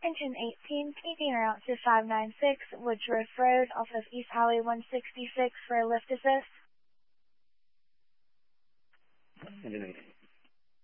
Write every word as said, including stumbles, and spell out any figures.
Engine eighteen, taking her out to five nine six Woodruff Road off of East Highway one sixty-six for a lift assist.